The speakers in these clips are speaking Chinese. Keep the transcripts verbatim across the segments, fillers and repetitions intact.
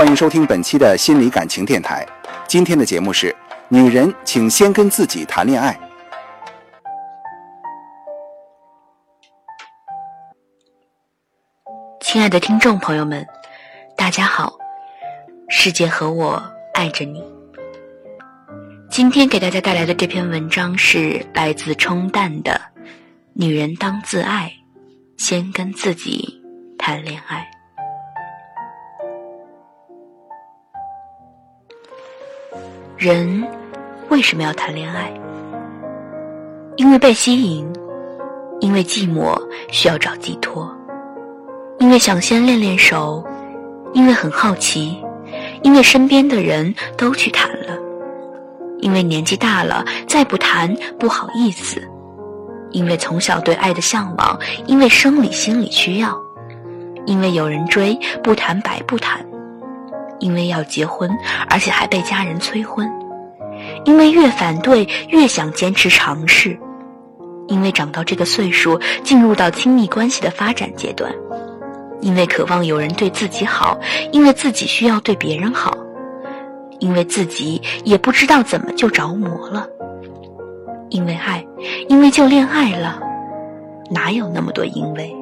欢迎收听本期的心理感情电台。今天的节目是女人请先跟自己谈恋爱。 亲爱的听众朋友们，大家好，世界和我爱着你。今天给大家带来的这篇文章是来自冲淡的女人当自爱，先跟自己谈恋爱。人为什么要谈恋爱？因为被吸引，因为寂寞需要找寄托，因为想先练练手，因为很好奇，因为身边的人都去谈了，因为年纪大了再不谈不好意思，因为从小对爱的向往，因为生理心理需要，因为有人追不谈白不谈，因为要结婚而且还被家人催婚，因为越反对越想坚持尝试，因为长到这个岁数进入到亲密关系的发展阶段，因为渴望有人对自己好，因为自己需要对别人好，因为自己也不知道怎么就着魔了，因为爱，因为就恋爱了，哪有那么多因为？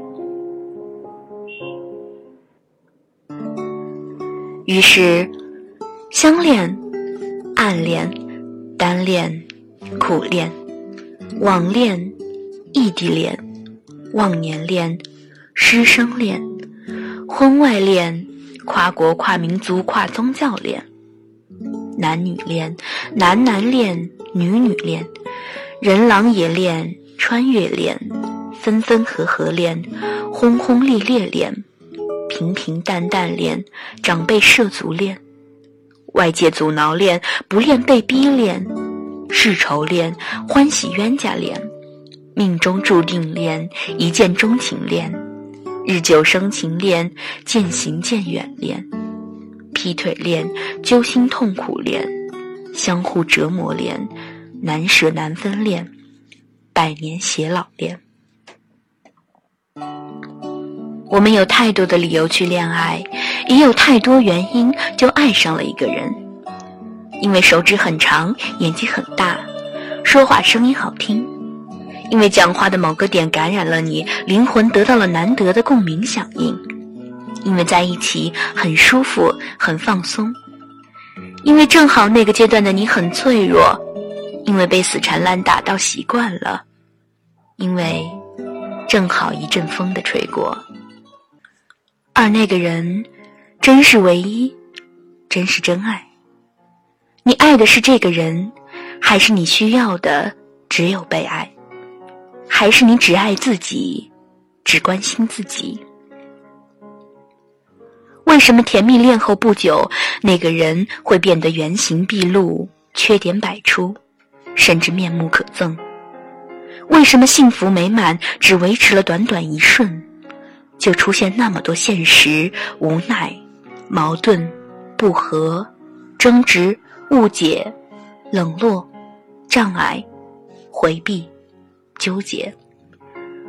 于是相恋、暗恋、单恋、苦恋、网恋、异地恋、忘年恋、师生恋、婚外恋、跨国跨民族跨宗教恋、男女恋、男男恋、女女恋、人狼野恋、穿越恋、分分合合恋、轰轰烈烈恋、平平淡淡恋、长辈涉足恋、外界阻挠恋、不恋被逼恋、世仇恋、欢喜冤家恋、命中注定恋、一见钟情恋、日久生情恋、渐行渐远恋、劈腿恋、揪心痛苦恋、相互折磨恋、难舍难分恋、百年偕老恋。我们有太多的理由去恋爱，也有太多原因就爱上了一个人。因为手指很长，眼睛很大，说话声音好听，因为讲话的某个点感染了你，灵魂得到了难得的共鸣响应，因为在一起很舒服很放松，因为正好那个阶段的你很脆弱，因为被死缠烂打到习惯了，因为正好一阵风的吹过。而那个人真是唯一，真是真爱。你爱的是这个人，还是你需要的只有被爱？还是你只爱自己，只关心自己？为什么甜蜜恋后不久，那个人会变得原形毕露，缺点百出，甚至面目可憎？为什么幸福美满只维持了短短一瞬，就出现那么多现实、无奈、矛盾、不和、争执、误解、冷落、障碍、回避、纠结？